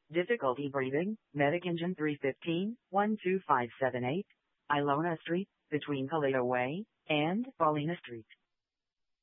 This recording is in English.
Difficulty breathing, Medic Engine 315, 12578, Ilona Street, between Paleto Way and Paulina Street.